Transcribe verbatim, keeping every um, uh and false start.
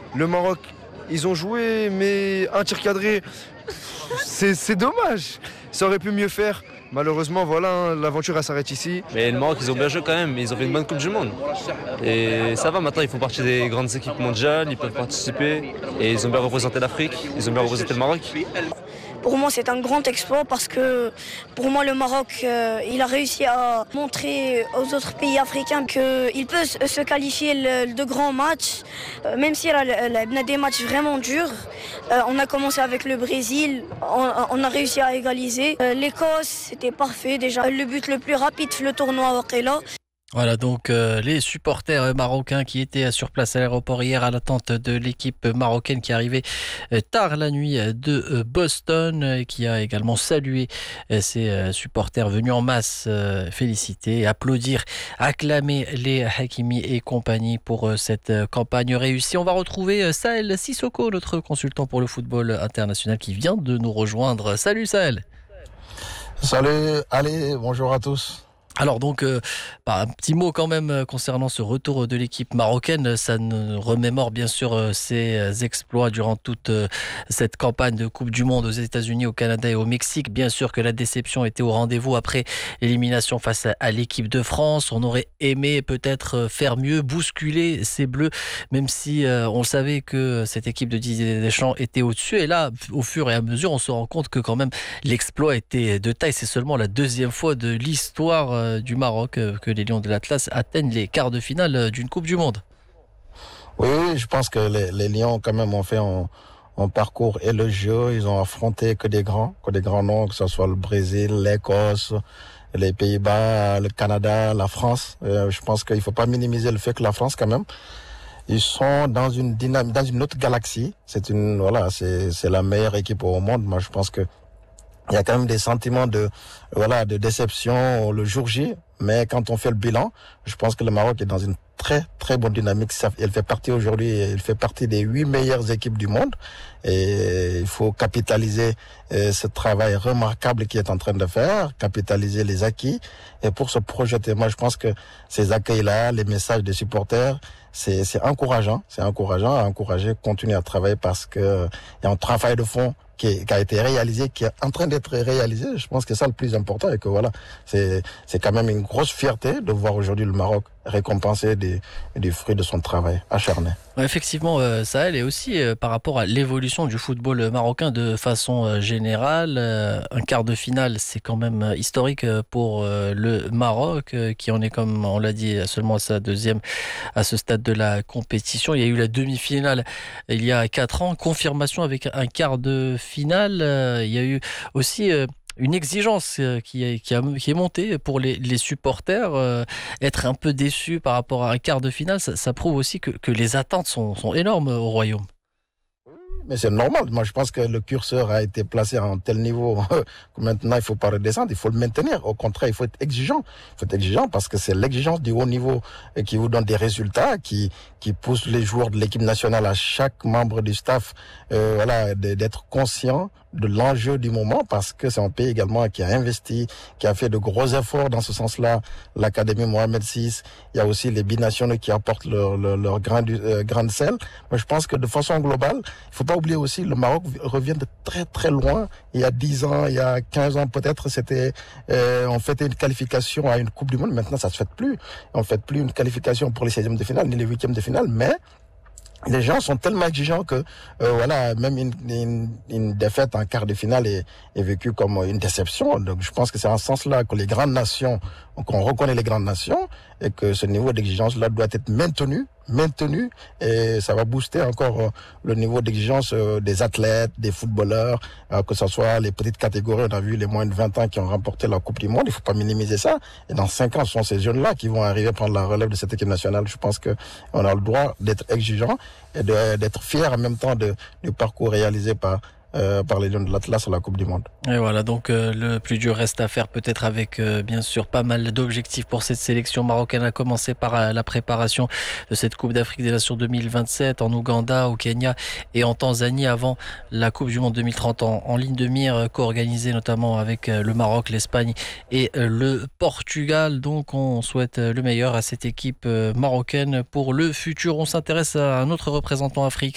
Le Maroc, ils ont joué, mais un tir cadré, c'est, c'est dommage. Ça aurait pu mieux faire. Malheureusement, voilà, hein, l'aventure elle s'arrête ici. Mais le Maroc, ils ont bien joué quand même. Ils ont fait une bonne Coupe du Monde. Et ça va, maintenant, ils font partie des grandes équipes mondiales. Ils peuvent participer. Et ils ont bien représenté l'Afrique. Ils ont bien représenté le Maroc. Pour moi, c'est un grand exploit parce que pour moi, le Maroc, euh, il a réussi à montrer aux autres pays africains qu'il peut se qualifier le, de grands matchs, euh, même s'il a, a des matchs vraiment durs. Euh, on a commencé avec le Brésil, on, on a réussi à égaliser. Euh, L'Écosse, c'était parfait déjà. Le but le plus rapide, le tournoi Waqila. Voilà donc euh, les supporters marocains qui étaient sur place à l'aéroport hier à l'attente de l'équipe marocaine qui arrivait euh, tard la nuit de euh, Boston et qui a également salué euh, ces euh, supporters venus en masse euh, féliciter, applaudir, acclamer les Hakimi et compagnie pour euh, cette euh, campagne réussie. On va retrouver euh, Sahel Sissoko, notre consultant pour le football international qui vient de nous rejoindre. Salut Sahel. Salut, allez, bonjour à tous. Alors donc, euh, bah, un petit mot quand même concernant ce retour de l'équipe marocaine. Ça nous remémore bien sûr ses exploits durant toute euh, cette campagne de Coupe du Monde aux États-Unis, au Canada et au Mexique. Bien sûr que la déception était au rendez-vous après l'élimination face à, à l'équipe de France. On aurait aimé peut-être faire mieux, bousculer ces Bleus, même si euh, on savait que cette équipe de Didier Deschamps était au-dessus. Et là, au fur et à mesure, on se rend compte que quand même l'exploit était de taille. C'est seulement la deuxième fois de l'histoire euh, du Maroc que les Lions de l'Atlas atteignent les quarts de finale d'une Coupe du Monde. Oui, je pense que les, les Lions quand même ont fait un, un parcours élogieux. Ils ont affronté que des grands, que des grands noms, que ce soit le Brésil, l'Écosse, les Pays-Bas, le Canada, la France. Euh, je pense qu'il ne faut pas minimiser le fait que la France quand même, ils sont dans une dynamique, dans une autre galaxie. C'est une, voilà, c'est, c'est la meilleure équipe au monde. Moi, je pense que il y a quand même des sentiments de, voilà, de déception le jour J. Mais quand on fait le bilan, je pense que le Maroc est dans une très, très bonne dynamique. Elle fait partie aujourd'hui, elle fait partie des huit meilleures équipes du monde. Et il faut capitaliser euh, ce travail remarquable qu'il est en train de faire, capitaliser les acquis. Et pour se projeter, moi, je pense que ces accueils-là, les messages des supporters, c'est, c'est encourageant. C'est encourageant à encourager, continuer à travailler parce que il y a un travail de fond qui, qui a été réalisé, qui est en train d'être réalisé. Je pense que c'est ça le plus important et que voilà, c'est, c'est quand même une grosse fierté de voir aujourd'hui le Maroc récompenser des, des fruits de son travail acharné. Effectivement, euh, Sahel, et aussi euh, par rapport à l'évolution du football marocain de façon euh, générale, euh, un quart de finale, c'est quand même euh, historique pour euh, le Maroc, euh, qui en est, comme on l'a dit, seulement à sa deuxième à ce stade de la compétition. Il y a eu la demi-finale il y a quatre ans, confirmation avec un quart de finale. Euh, il y a eu aussi... Euh, une exigence qui est, qui, a, qui est montée pour les, les supporters. Euh, être un peu déçu par rapport à un quart de finale, ça, ça prouve aussi que, que les attentes sont, sont énormes au Royaume. Mais c'est normal. Moi, je pense que le curseur a été placé à un tel niveau que maintenant, il ne faut pas redescendre, il faut le maintenir. Au contraire, il faut être exigeant. Il faut être exigeant parce que c'est l'exigence du haut niveau qui vous donne des résultats, qui, qui pousse les joueurs de l'équipe nationale, à chaque membre du staff, euh, voilà, d'être conscient de l'enjeu du moment parce que c'est un pays également qui a investi, qui a fait de gros efforts dans ce sens-là. L'Académie Mohamed six, il y a aussi les binationaux qui apportent leur, leur, leur grain, euh, grain de sel. Mais je pense que de façon globale, il faut pas oublier aussi, le Maroc revient de très très loin. Il y a dix ans, il y a quinze ans peut-être, c'était, euh, on fêtait une qualification à une Coupe du Monde. Maintenant, ça se fait plus. On fait plus une qualification pour les seizièmes de finale, ni les huitièmes de finale, mais les gens sont tellement exigeants que euh, voilà, même une, une, une défaite en quart de finale est, est vécue comme une déception. Donc je pense que c'est en ce sens-là que les grandes nations, qu'on reconnaît les grandes nations et que ce niveau d'exigence-là doit être maintenu, maintenu et ça va booster encore euh, le niveau d'exigence euh, des athlètes, des footballeurs, euh, que ce soit les petites catégories. On a vu les moins de vingt ans qui ont remporté la Coupe du Monde. Il faut pas minimiser ça. Et dans cinq ans, ce sont ces jeunes-là qui vont arriver à prendre la relève de cette équipe nationale. Je pense que on a le droit d'être exigeant et de, d'être fier en même temps de, du parcours réalisé par Euh, par les Lions de l'Atlas à la Coupe du Monde. Et voilà, donc euh, le plus dur reste à faire peut-être avec euh, bien sûr pas mal d'objectifs pour cette sélection marocaine, à commencer par euh, la préparation de cette Coupe d'Afrique des Nations deux mille vingt-sept en Ouganda, au Kenya et en Tanzanie avant la Coupe du Monde deux mille trente en, en ligne de mire, euh, co-organisée notamment avec euh, le Maroc, l'Espagne et euh, le Portugal. Donc on souhaite euh, le meilleur à cette équipe euh, marocaine pour le futur. On s'intéresse à un autre représentant africain